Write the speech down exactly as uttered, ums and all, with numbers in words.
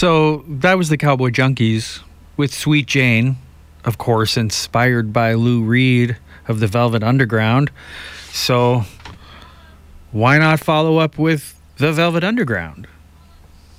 So that was the Cowboy Junkies with Sweet Jane, of course, inspired by Lou Reed of the Velvet Underground. So why not follow up with the Velvet Underground?